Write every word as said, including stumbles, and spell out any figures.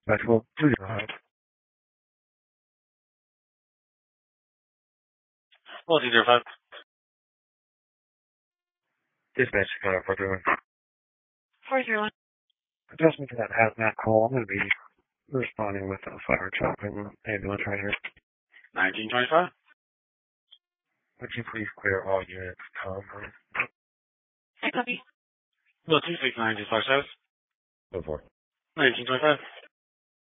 Festival two zero five. Well, two zero five. Dispatch Chicago four three one. four zero one. Adjustment to that hazmat call. I'm going to be responding with a fire truck and ambulance right here. nineteen twenty-five. Would you please clear all units, Tom? Hey, copy. Well, two six nine, just flash house. Go for it. nineteen twenty-five.